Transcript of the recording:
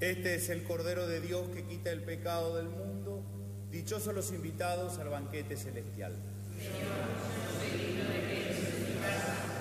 Este es el Cordero de Dios que quita el pecado del mundo. Dichosos los invitados al banquete celestial. Señor, yo no soy digno de que entres en mi casa,